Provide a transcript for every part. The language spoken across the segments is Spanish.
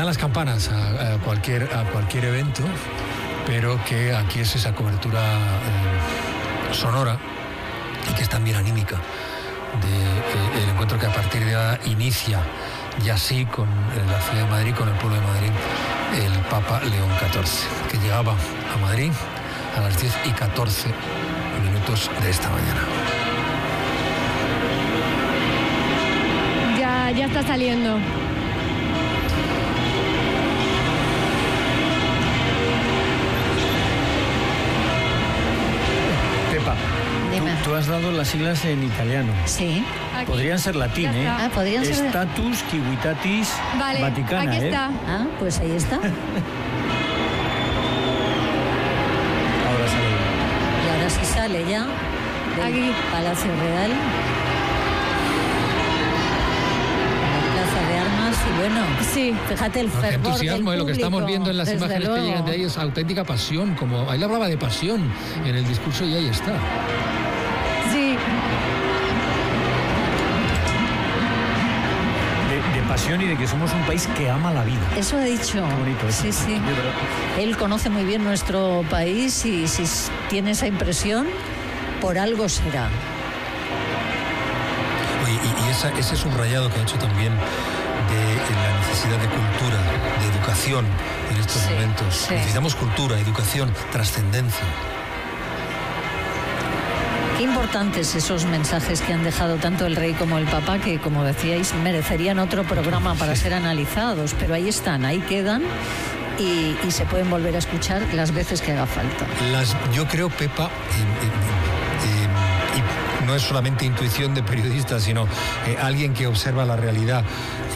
dan las campanas a cualquier evento, pero que aquí es esa cobertura sonora y que es también anímica del encuentro que a partir de ahora inicia ya sí con la ciudad de Madrid, con el pueblo de Madrid, el Papa León XIV, que llegaba a Madrid a las 10:14 de esta mañana. Ya está saliendo. Pepa, tú has dado las siglas en italiano. Sí. Podrían ser latín, ¿eh? Podrían ser... Status Civitatis Vaticana, aquí está. Pues ahí está. Ahora sale. Y ahora sí sale ya del Aquí. Palacio Real. La Plaza de Armas y bueno, sí, fíjate el fervor entusiasmo del de lo que estamos viendo en las imágenes que llegan de ahí es auténtica pasión, como él hablaba de pasión en el discurso y ahí está. Sí. De pasión y de que somos un país que ama la vida. Eso ha dicho. Qué bonito eso. Sí. Él conoce muy bien nuestro país y si tiene esa impresión, por algo será. Oye, y ese subrayado que ha hecho también de la necesidad de cultura, de educación en estos momentos. Sí. Necesitamos cultura, educación, trascendencia. Qué importantes esos mensajes que han dejado tanto el rey como el papa, que como decíais merecerían otro programa para ser analizados, pero ahí están, ahí quedan y se pueden volver a escuchar las veces que haga falta. Yo creo, Pepa, y no es solamente intuición de periodistas, sino alguien que observa la realidad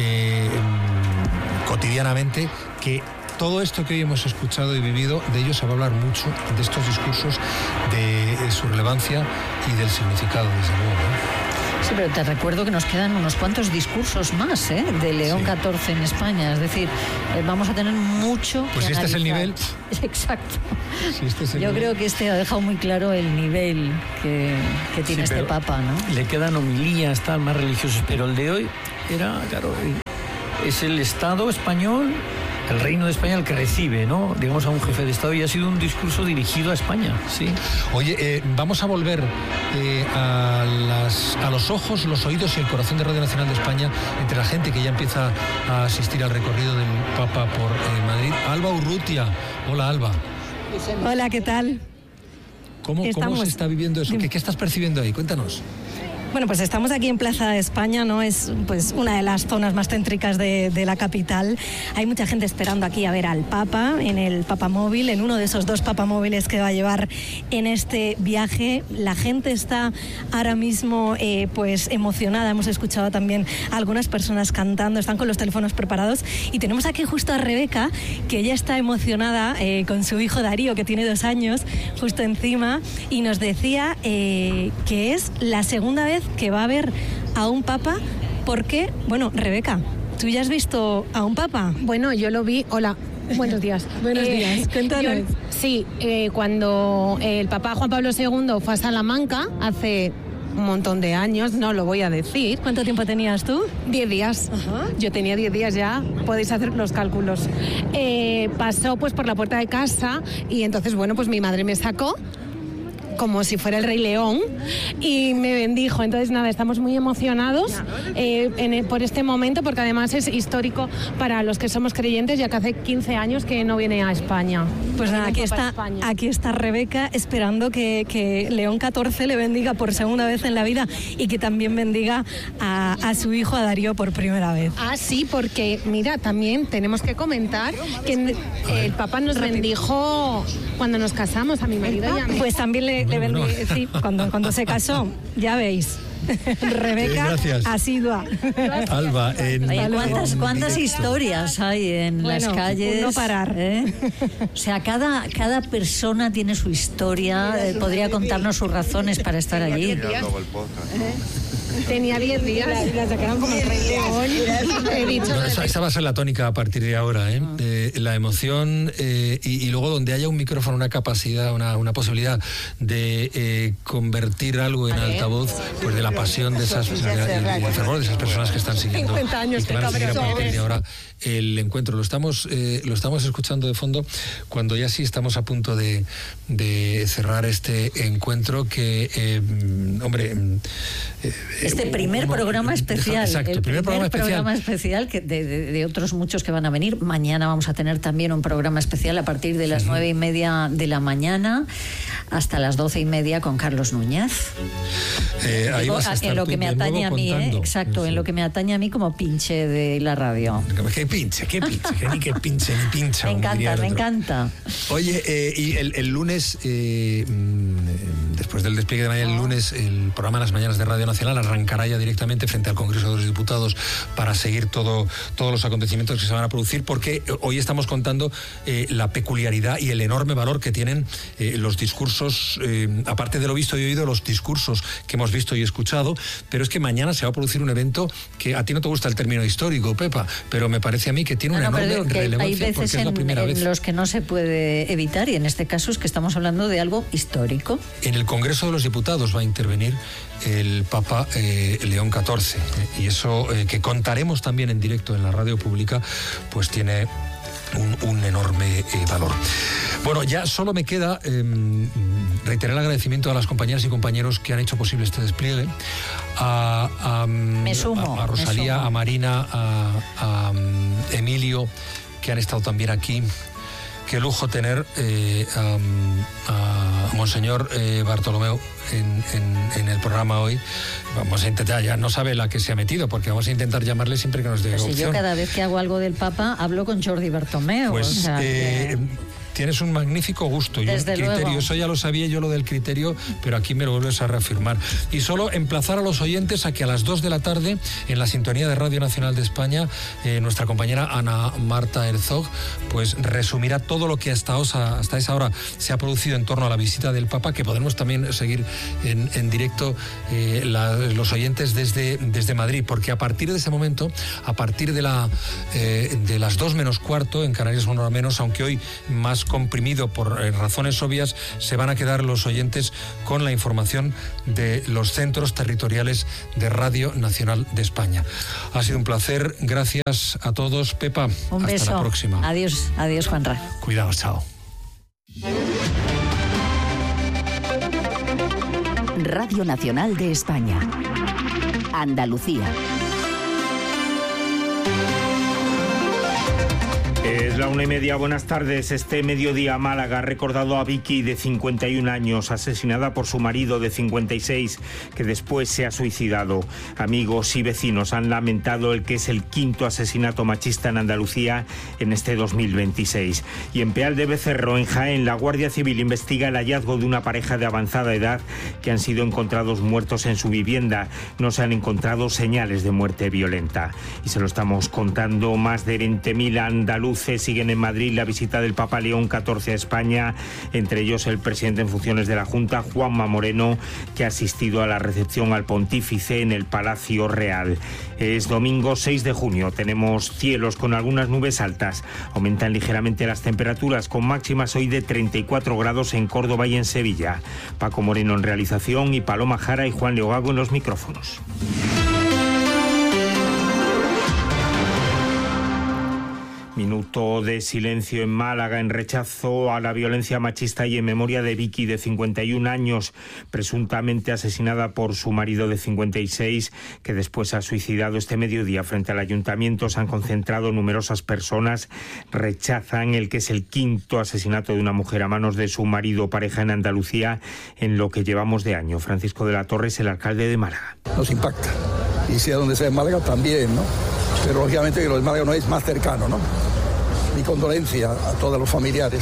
cotidianamente, que todo esto que hoy hemos escuchado y vivido, de ello se va a hablar mucho, de estos discursos, de su relevancia y del significado, desde luego, ¿no? Sí, pero te recuerdo que nos quedan unos cuantos discursos más, de León XIV en España. Es decir, vamos a tener mucho pues que si este es el nivel... Exacto. Si este es el Yo nivel... creo que este ha dejado muy claro el nivel que tiene este papa, ¿no? Le quedan homilías, tal, más religiosos, pero el de hoy era, claro, es el Estado español, el Reino de España el que recibe, ¿no? Digamos, a un jefe de Estado, y ha sido un discurso dirigido a España, sí. Oye, vamos a volver a los ojos, los oídos y el corazón de Radio Nacional de España entre la gente que ya empieza a asistir al recorrido del Papa por Madrid. Alba Urrutia. Hola, Alba. Hola, ¿qué tal? ¿Cómo se está viviendo eso? ¿Qué estás percibiendo ahí? Cuéntanos. Bueno, pues estamos aquí en Plaza de España, ¿no? Es pues una de las zonas más céntricas de la capital. Hay mucha gente esperando aquí a ver al Papa en el Papamóvil, en uno de esos 2 papamóviles que va a llevar en este viaje. La gente está ahora mismo pues emocionada. Hemos escuchado también a algunas personas cantando, están con los teléfonos preparados. Y tenemos aquí justo a Rebeca, que ella está emocionada con su hijo Darío, que tiene 2 años, justo encima, y nos decía que es la segunda vez que va a ver a un papa, porque, bueno, Rebeca, ¿tú ya has visto a un papa? Bueno, yo lo vi, hola, buenos días. Buenos días, cuéntanos. Cuando el Papa Juan Pablo II fue a Salamanca, hace un montón de años, no lo voy a decir. ¿Cuánto tiempo tenías tú? 10 días. Ajá. Yo tenía 10 días ya, podéis hacer los cálculos. Pasó pues por la puerta de casa y entonces, bueno, pues mi madre me sacó como si fuera el Rey León y me bendijo. Entonces nada, estamos muy emocionados por este momento, porque además es histórico para los que somos creyentes, ya que hace 15 años que no viene a España. Pues nada, aquí está Rebeca esperando que León XIV le bendiga por segunda vez en la vida y que también bendiga a su hijo, a Darío, por primera vez. Ah, sí, porque mira, también tenemos que comentar que el Papa nos bendijo cuando nos casamos, a mi marido y a mí. Pues también le bendijo, sí, cuando se casó, ya veis. Rebeca, asidua. Alba, ¿cuántas historias hay en las calles? No parar. O sea, cada persona tiene su historia, podría contarnos sus razones para estar allí. Tenía 10 días. La sacaron como el Rey León. He dicho. No, esa va a ser la tónica a partir de ahora, ¿eh? La emoción y luego donde haya un micrófono, una capacidad, una posibilidad de convertir algo en altavoz, pues de la pasión de esas, y el fervor de esas personas que están siguiendo 50 años, y que van a seguir a partir de ¿sabes? ahora el encuentro. Lo estamos escuchando de fondo cuando ya sí estamos a punto de cerrar este encuentro que, hombre... Este primer programa especial. Exacto, el primer programa especial que de otros muchos que van a venir. Mañana vamos a tener también un programa especial a partir de las 9:30 de la mañana hasta las 12:30 con Carlos Núñez. Ahí vas a estar en lo que me atañe a mí, exacto, en lo que me atañe a mí como pinche de la radio. ¿Qué pinche? Que ni que pinche, ni pincha. Me encanta. Oye, y el lunes, después del despliegue de mañana, el lunes, el programa Las Mañanas de Radio Nacional arrancará ya directamente frente al Congreso de los Diputados para seguir todos los acontecimientos que se van a producir, porque hoy estamos contando la peculiaridad y el enorme valor que tienen los discursos, aparte de lo visto y oído, los discursos que hemos visto y escuchado, pero es que mañana se va a producir un evento que a ti no te gusta el término histórico, Pepa, pero me parece a mí que tiene una enorme relevancia. Hay veces porque es la primera vez en los que no se puede evitar, y en este caso es que estamos hablando de algo histórico. En el Congreso de los Diputados va a intervenir el Papa León XIV, y eso que contaremos también en directo en la radio pública, pues tiene un enorme valor. Bueno, ya solo me queda reiterar el agradecimiento a las compañeras y compañeros que han hecho posible este despliegue, a Rosalía, a Marina, a Emilio, que han estado también aquí. Qué lujo tener a Monseñor Bartolomeu en el programa hoy. Vamos a intentar, ya no sabe la que se ha metido, porque vamos a intentar llamarle siempre que nos dé opción. Si yo cada vez que hago algo del Papa hablo con Jordi Bartomeu. Pues o sea, tienes un magnífico gusto y un criterio. Luego. Eso ya lo sabía yo, lo del criterio, pero aquí me lo vuelves a reafirmar. Y solo emplazar a los oyentes a que a las 2 de la tarde, en la sintonía de Radio Nacional de España, nuestra compañera Ana Marta Herzog, pues resumirá todo lo que hasta esa hora se ha producido en torno a la visita del Papa, que podremos también seguir en directo los oyentes desde Madrid, porque a partir de ese momento, a partir de las 2 menos cuarto, en Canarias una hora menos, aunque hoy más comprimido por razones obvias, se van a quedar los oyentes con la información de los centros territoriales de Radio Nacional de España. Ha sido un placer, gracias a todos. Pepa, un beso. Hasta la próxima. Adiós, Juanra. Cuidado, chao. Radio Nacional de España. Andalucía. Es la 1:30, buenas tardes. Este mediodía Málaga ha recordado a Vicky, de 51 años, asesinada por su marido de 56, que después se ha suicidado. Amigos y vecinos han lamentado el que es el 5º asesinato machista en Andalucía en este 2026. Y en Peal de Becerro, en Jaén, la Guardia Civil investiga el hallazgo de una pareja de avanzada edad que han sido encontrados muertos en su vivienda. No se han encontrado señales de muerte violenta. Y se lo estamos contando, más de 20.000 andaluces siguen en Madrid la visita del Papa León XIV a España, entre ellos el presidente en funciones de la Junta, Juanma Moreno, que ha asistido a la recepción al pontífice en el Palacio Real. Es domingo 6 de junio, tenemos cielos con algunas nubes altas, aumentan ligeramente las temperaturas con máximas hoy de 34 grados en Córdoba y en Sevilla. Paco Moreno en realización y Paloma Jara y Juan Leogago en los micrófonos. Minuto de silencio en Málaga en rechazo a la violencia machista y en memoria de Vicky, de 51 años, presuntamente asesinada por su marido de 56, que después ha suicidado. Este mediodía frente al ayuntamiento se han concentrado numerosas personas. Rechazan el que es el 5º asesinato de una mujer a manos de su marido o pareja en Andalucía en lo que llevamos de año. Francisco de la Torre es el alcalde de Málaga. Nos impacta. Y sea donde sea en Málaga también, ¿no? Pero lógicamente que lo de Málaga no es más cercano, ¿no? Mi condolencia a todos los familiares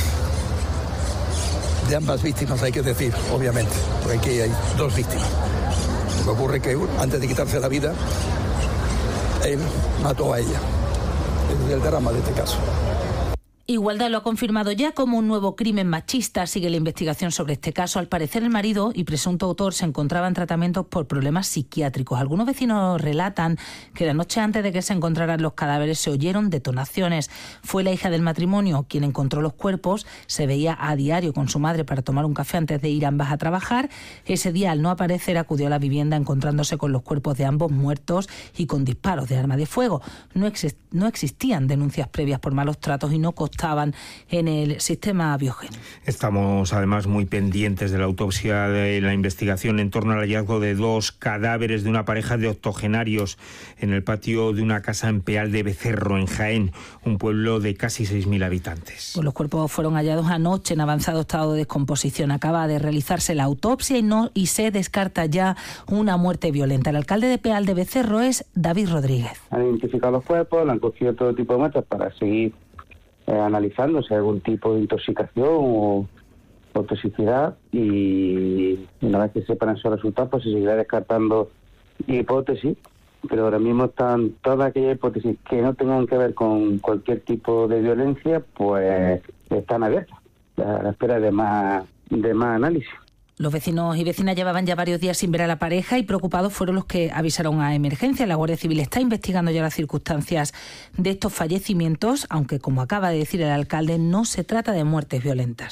de ambas víctimas, hay que decir, obviamente, porque aquí hay 2 víctimas. Me ocurre que antes de quitarse la vida, él mató a ella. Es el drama de este caso. Igualdad lo ha confirmado ya como un nuevo crimen machista. Sigue la investigación sobre este caso. Al parecer, el marido y presunto autor se encontraban en tratamientos por problemas psiquiátricos. Algunos vecinos relatan que la noche antes de que se encontraran los cadáveres se oyeron detonaciones. Fue la hija del matrimonio quien encontró los cuerpos. Se veía a diario con su madre para tomar un café antes de ir ambas a trabajar. Ese día, al no aparecer, acudió a la vivienda encontrándose con los cuerpos de ambos muertos y con disparos de arma de fuego. No existían denuncias previas por malos tratos y no estaban en el sistema Biogen. Estamos además muy pendientes de la autopsia de la investigación en torno al hallazgo de 2 cadáveres de una pareja de octogenarios en el patio de una casa en Peal de Becerro, en Jaén, un pueblo de casi 6.000 habitantes. Pues los cuerpos fueron hallados anoche en avanzado estado de descomposición. Acaba de realizarse la autopsia y se descarta ya una muerte violenta. El alcalde de Peal de Becerro es David Rodríguez. Han identificado los cuerpos, le han cogido todo tipo de muestras para seguir analizando si hay algún tipo de intoxicación o toxicidad, y una vez que sepan esos resultados pues se seguirá descartando hipótesis, pero ahora mismo están todas aquellas hipótesis que no tengan que ver con cualquier tipo de violencia, pues están abiertas a la espera de más análisis. Los vecinos y vecinas llevaban ya varios días sin ver a la pareja y preocupados fueron los que avisaron a emergencia. La Guardia Civil está investigando ya las circunstancias de estos fallecimientos, aunque, como acaba de decir el alcalde, no se trata de muertes violentas.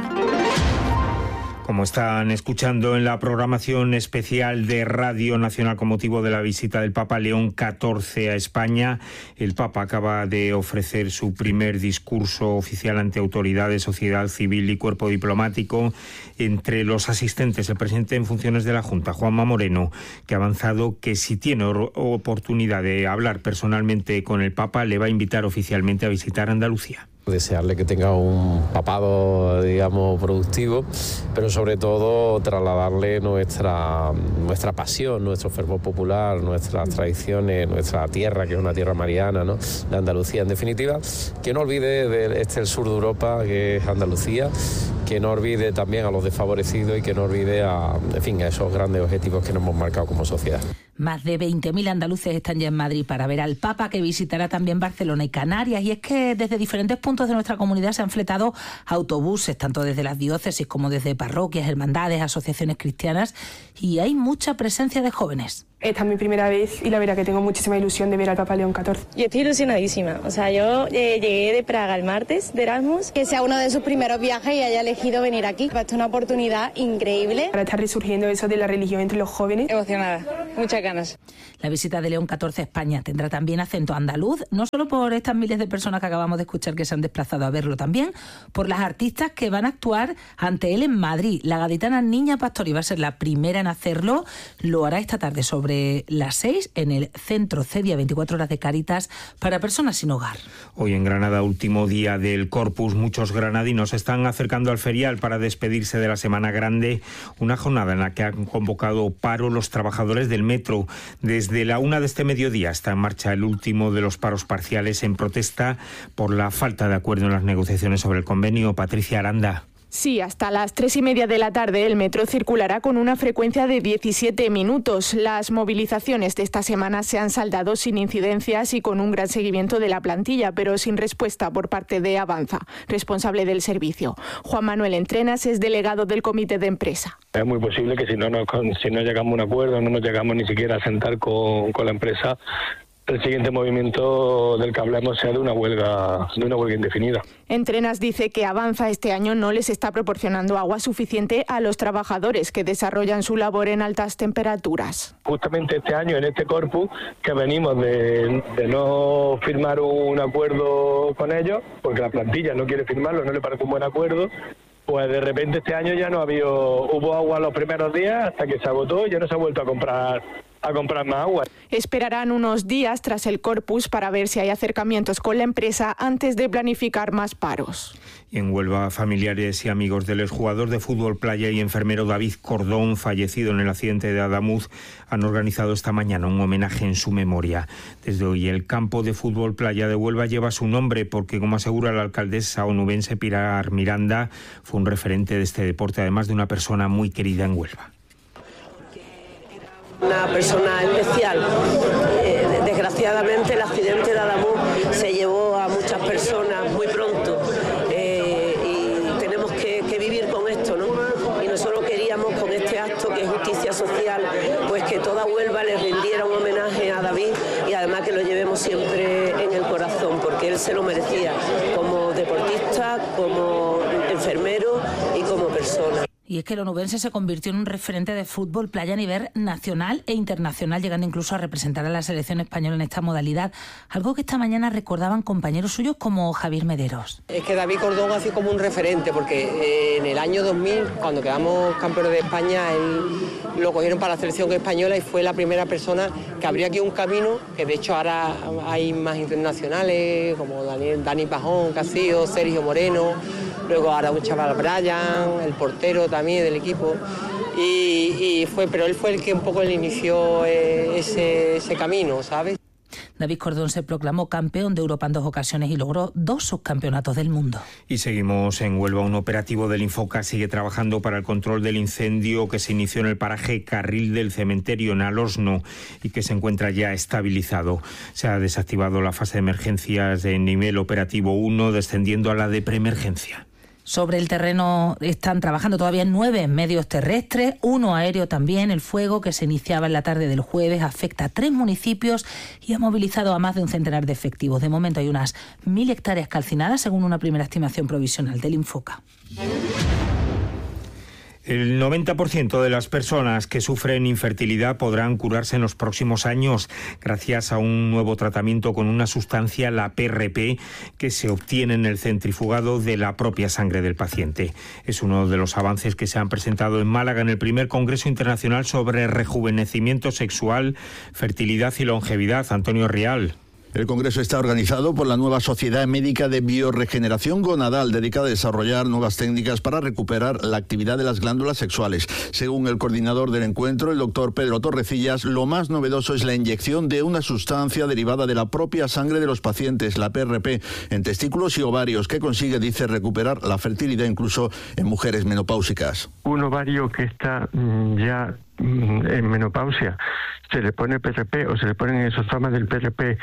Como están escuchando en la programación especial de Radio Nacional con motivo de la visita del Papa León XIV a España, el Papa acaba de ofrecer su primer discurso oficial ante autoridades, sociedad civil y cuerpo diplomático. Entre los asistentes, el presidente en funciones de la Junta, Juanma Moreno, que ha avanzado que si tiene oportunidad de hablar personalmente con el Papa, le va a invitar oficialmente a visitar Andalucía. Desearle que tenga un papado, digamos, productivo, pero sobre todo trasladarle nuestra pasión, nuestro fervor popular, nuestras tradiciones, nuestra tierra, que es una tierra mariana, ¿no?, de Andalucía. En definitiva, que no olvide el sur de Europa, que es Andalucía, que no olvide también a los desfavorecidos y que no olvide a esos grandes objetivos que nos hemos marcado como sociedad. Más de 20.000 andaluces están ya en Madrid para ver al Papa, que visitará también Barcelona y Canarias. Y es que desde diferentes puntos de nuestra comunidad se han fletado autobuses, tanto desde las diócesis como desde parroquias, hermandades, asociaciones cristianas, y hay mucha presencia de jóvenes. Esta es mi primera vez y la verdad que tengo muchísima ilusión de ver al Papa León XIV. Yo estoy ilusionadísima. O sea, yo llegué de Praga el martes de Erasmus. Que sea uno de sus primeros viajes y haya elegido venir aquí. Esto es una oportunidad increíble. Para estar resurgiendo eso de la religión entre los jóvenes. Emocionada, muchas ganas. La visita de León XIV a España tendrá también acento andaluz, no solo por estas miles de personas que acabamos de escuchar que se han desplazado a verlo, también por las artistas que van a actuar ante él en Madrid. La gaditana Niña Pastori va a ser la primera en hacerlo. Lo hará esta tarde sobre las 6 en el Centro Cedia 24 horas de Cáritas para personas sin hogar. Hoy en Granada, último día del Corpus, muchos granadinos se están acercando al ferial para despedirse de la Semana Grande, una jornada en la que han convocado paro los trabajadores del metro. Desde la 1 de este mediodía está en marcha el último de los paros parciales en protesta por la falta de acuerdo en las negociaciones sobre el convenio. Patricia Aranda. Sí, hasta las 3:30 de la tarde el metro circulará con una frecuencia de 17 minutos. Las movilizaciones de esta semana se han saldado sin incidencias y con un gran seguimiento de la plantilla, pero sin respuesta por parte de Avanza, responsable del servicio. Juan Manuel Entrenas es delegado del comité de empresa. Es muy posible que si no llegamos a un acuerdo, no nos llegamos ni siquiera a sentar con la empresa, el siguiente movimiento del que hablamos sea de una huelga indefinida. Entrenas dice que Avanza este año no les está proporcionando agua suficiente a los trabajadores que desarrollan su labor en altas temperaturas. Justamente este año, en este corpus, que venimos de no firmar un acuerdo con ellos, porque la plantilla no quiere firmarlo, no le parece un buen acuerdo, pues de repente este año ya hubo agua los primeros días hasta que se agotó y ya no se ha vuelto a comprar más agua. Esperarán unos días tras el Corpus para ver si hay acercamientos con la empresa antes de planificar más paros. Y en Huelva, familiares y amigos del exjugador de fútbol playa y enfermero David Cordón, fallecido en el accidente de Adamuz, han organizado esta mañana un homenaje en su memoria. Desde hoy el campo de fútbol playa de Huelva lleva su nombre porque, como asegura la alcaldesa onubense Pilar Miranda, fue un referente de este deporte, además de una persona muy querida en Huelva. Una persona especial. Desgraciadamente el accidente de Adamuz se llevó a muchas personas muy pronto. él se lo merecía, como deportista, como enfermero y como persona. Y es que el onubense se convirtió en un referente de fútbol playa a nivel nacional e internacional, llegando incluso a representar a la selección española en esta modalidad. Algo que esta mañana recordaban compañeros suyos como Javier Mederos. Es que David Cordón ha sido como un referente, porque en el año 2000, cuando quedamos campeones de España, él lo cogieron para la selección española y fue la primera persona que abrió aquí un camino, que de hecho ahora hay más internacionales, como Dani Pajón, Castillo, Sergio Moreno, luego ahora un chaval Brian, el portero también del equipo, pero él fue el que un poco le inició ese camino, ¿sabes? David Cordón se proclamó campeón de Europa en 2 ocasiones y logró 2 subcampeonatos del mundo. Y seguimos en Huelva. Un operativo del Infoca sigue trabajando para el control del incendio que se inició en el paraje Carril del Cementerio, en Alosno, y que se encuentra ya estabilizado. Se ha desactivado la fase de emergencias de nivel operativo 1, descendiendo a la de preemergencia. Sobre el terreno están trabajando todavía 9 medios terrestres, 1 aéreo también. El fuego, que se iniciaba en la tarde del jueves, afecta a 3 municipios y ha movilizado a más de un centenar de efectivos. De momento hay unas 1.000 hectáreas calcinadas, según una primera estimación provisional del Infoca. El 90% de las personas que sufren infertilidad podrán curarse en los próximos años gracias a un nuevo tratamiento con una sustancia, la PRP, que se obtiene en el centrifugado de la propia sangre del paciente. Es uno de los avances que se han presentado en Málaga en el primer Congreso Internacional sobre Rejuvenecimiento Sexual, Fertilidad y Longevidad. Antonio Rial. El congreso está organizado por la nueva Sociedad Médica de Bioregeneración Gonadal, dedicada a desarrollar nuevas técnicas para recuperar la actividad de las glándulas sexuales. Según el coordinador del encuentro, el doctor Pedro Torrecillas, lo más novedoso es la inyección de una sustancia derivada de la propia sangre de los pacientes, la PRP, en testículos y ovarios, que consigue, dice, recuperar la fertilidad incluso en mujeres menopáusicas. Un ovario que está ya en menopausia, se le pone PRP o se le ponen esosomas del PRP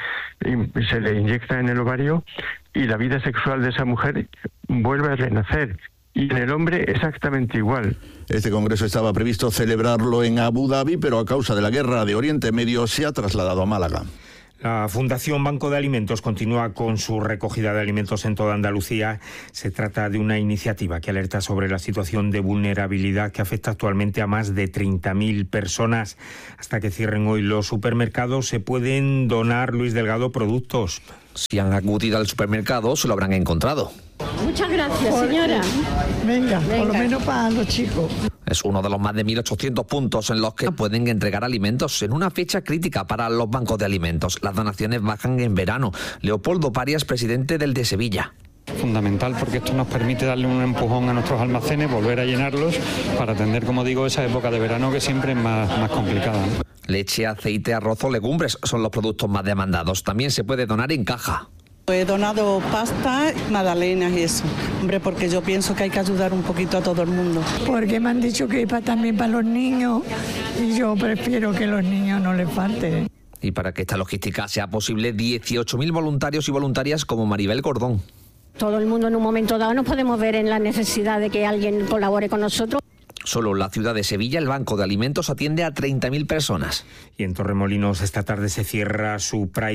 y se le inyecta en el ovario y la vida sexual de esa mujer vuelve a renacer. Y en el hombre exactamente igual. Este congreso estaba previsto celebrarlo en Abu Dhabi, pero a causa de la guerra de Oriente Medio se ha trasladado a Málaga. La Fundación Banco de Alimentos continúa con su recogida de alimentos en toda Andalucía. Se trata de una iniciativa que alerta sobre la situación de vulnerabilidad que afecta actualmente a más de 30.000 personas. Hasta que cierren hoy los supermercados se pueden donar, Luis Delgado, productos. Si han acudido al supermercado, se lo habrán encontrado. Muchas gracias, señora. Venga, por lo menos para los chicos. Es uno de los más de 1.800 puntos en los que pueden entregar alimentos en una fecha crítica para los bancos de alimentos. Las donaciones bajan en verano. Leopoldo Parias, presidente del de Sevilla. Fundamental, porque esto nos permite darle un empujón a nuestros almacenes, volver a llenarlos para atender, como digo, esa época de verano que siempre es más complicada, ¿no? Leche, aceite, arroz o legumbres son los productos más demandados. También se puede donar en caja. He donado pasta, magdalenas y eso. Hombre, porque yo pienso que hay que ayudar un poquito a todo el mundo. Porque me han dicho que también para los niños y yo prefiero que los niños no les falte. Y para que esta logística sea posible, 18.000 voluntarios y voluntarias como Maribel Cordón. Todo el mundo en un momento dado nos podemos ver en la necesidad de que alguien colabore con nosotros. Solo en la ciudad de Sevilla el Banco de Alimentos atiende a 30.000 personas. Y en Torremolinos esta tarde se cierra su Pride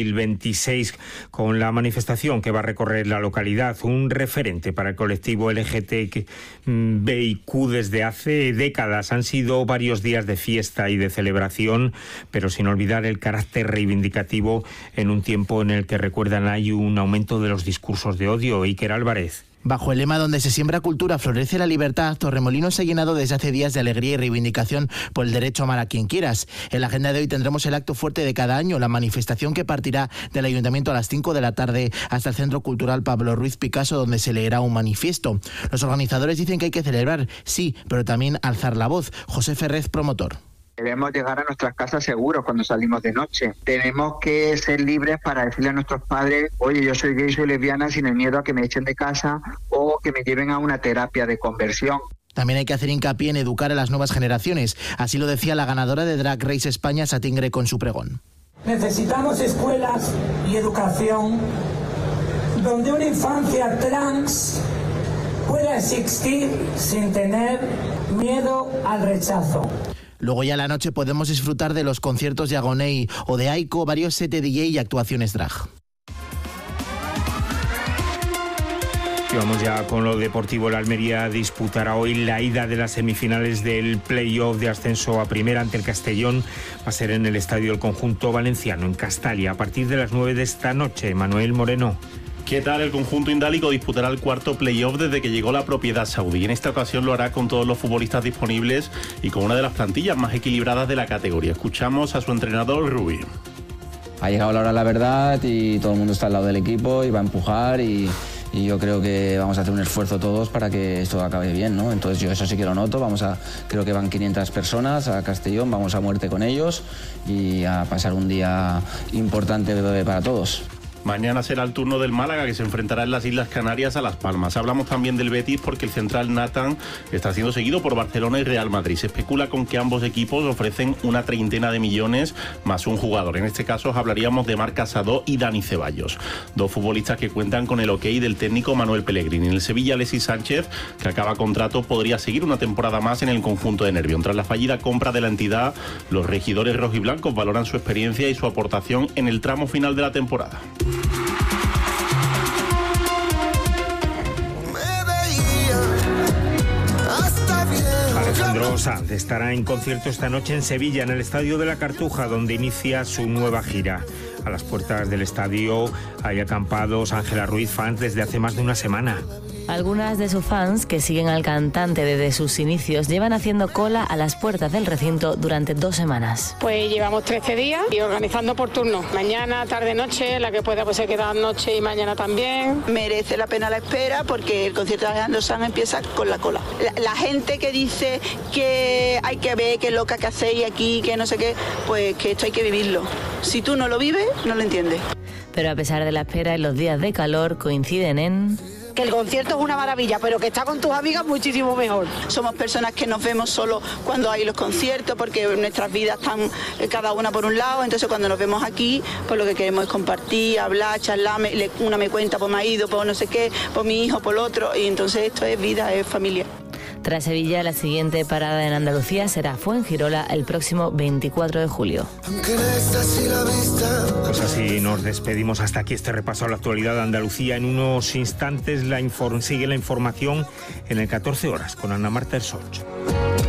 2026 con la manifestación que va a recorrer la localidad. Un referente para el colectivo LGTBIQ desde hace décadas. Han sido varios días de fiesta y de celebración, pero sin olvidar el carácter reivindicativo en un tiempo en el que, recuerdan, hay un aumento de los discursos de odio. Iker Álvarez. Bajo el lema "Donde se siembra cultura, florece la libertad", Torremolinos se ha llenado desde hace días de alegría y reivindicación por el derecho a amar a quien quieras. En la agenda de hoy tendremos el acto fuerte de cada año, la manifestación que partirá del Ayuntamiento a las 5 de la tarde hasta el Centro Cultural Pablo Ruiz Picasso, donde se leerá un manifiesto. Los organizadores dicen que hay que celebrar, sí, pero también alzar la voz. José Ferrez, promotor. Debemos llegar a nuestras casas seguros cuando salimos de noche. Tenemos que ser libres para decirle a nuestros padres: oye, yo soy gay, soy lesbiana, sin el miedo a que me echen de casa o que me lleven a una terapia de conversión. También hay que hacer hincapié en educar a las nuevas generaciones. Así lo decía la ganadora de Drag Race España, Satín Greco, en su pregón. Necesitamos escuelas y educación donde una infancia trans pueda existir sin tener miedo al rechazo. Luego ya a la noche podemos disfrutar de los conciertos de Agoney o de Aiko, varios set DJ y actuaciones drag. Y vamos ya con lo deportivo. El Almería disputará hoy la ida de las semifinales del play-off de ascenso a primera ante el Castellón. Va a ser en el estadio del conjunto valenciano, en Castalia, a partir de las 9 de esta noche. Manuel Moreno. ¿Qué tal? El conjunto indálico disputará el cuarto play-off desde que llegó la propiedad saudí. En esta ocasión lo hará con todos los futbolistas disponibles y con una de las plantillas más equilibradas de la categoría. Escuchamos a su entrenador, Rubí. Ha llegado la hora de la verdad y todo el mundo está al lado del equipo y va a empujar y yo creo que vamos a hacer un esfuerzo todos para que esto acabe bien, ¿no? Entonces yo eso sí que lo noto, creo que van 500 personas a Castellón, vamos a muerte con ellos y a pasar un día importante para todos. Mañana será el turno del Málaga, que se enfrentará en las Islas Canarias a Las Palmas. Hablamos también del Betis porque el central Nathan está siendo seguido por Barcelona y Real Madrid. Se especula con que ambos equipos ofrecen una 30 de millones más un jugador. En este caso hablaríamos de Marc Casado y Dani Ceballos, dos futbolistas que cuentan con el ok del técnico Manuel Pellegrini. En el Sevilla, Alexis Sánchez, que acaba contrato, podría seguir una temporada más en el conjunto de Nervión. Tras la fallida compra de la entidad, los regidores rojiblancos valoran su experiencia y su aportación en el tramo final de la temporada. Alejandro Sanz estará en concierto esta noche en Sevilla, en el Estadio de la Cartuja, donde inicia su nueva gira. A las puertas del estadio hay acampados Ángela Ruiz, fans desde hace más de una semana. Algunas de sus fans, que siguen al cantante desde sus inicios, llevan haciendo cola a las puertas del recinto durante 2 semanas. Pues llevamos 13 días y organizando por turno. Mañana, tarde, noche, la que pueda pues se queda noche y mañana también. Merece la pena la espera porque el concierto de Alejandro Sanz empieza con la cola. La gente que dice que hay que ver qué loca que hacéis aquí, que no sé qué, pues que esto hay que vivirlo. Si tú no lo vives, no lo entiendes. Pero a pesar de la espera, en los días de calor coinciden en... que el concierto es una maravilla, pero que está con tus amigas muchísimo mejor. Somos personas que nos vemos solo cuando hay los conciertos, porque nuestras vidas están cada una por un lado, entonces cuando nos vemos aquí, pues lo que queremos es compartir, hablar, charlar, una me cuenta, pues me ha ido, pues no sé qué, pues mi hijo, por el otro, y entonces esto es vida, es familia. Tras Sevilla, la siguiente parada en Andalucía será Fuengirola el próximo 24 de julio. Pues así nos despedimos. Hasta aquí este repaso a la actualidad de Andalucía. En unos instantes sigue la información en el 14 horas con Ana Marta Ersoch.